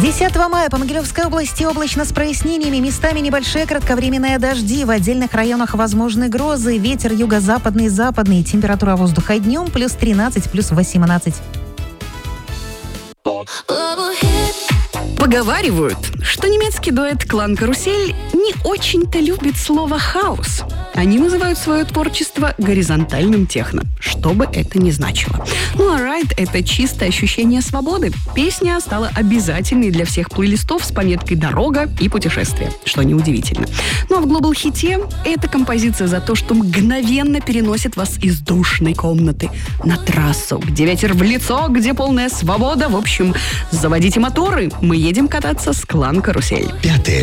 10 мая по Могилевской области облачно с прояснениями. Местами небольшие кратковременные дожди. В отдельных районах возможны грозы. Ветер юго-западный, западный. Температура воздуха днем плюс 13, плюс 18. Поговаривают, что немецкий дуэт «Клан Карусель» не очень-то любит слово «хаус». Они называют свое творчество горизонтальным техно, что бы это ни значило. Ну а «Ride» — это чистое ощущение свободы. Песня стала обязательной для всех плейлистов с пометкой «Дорога» и «Путешествие», что неудивительно. Ну а в глобал-хите эта композиция за то, что мгновенно переносит вас из душной комнаты на трассу, где ветер в лицо, где полная свобода. В общем, заводите моторы, мы едем кататься с «Клан Карусель». 5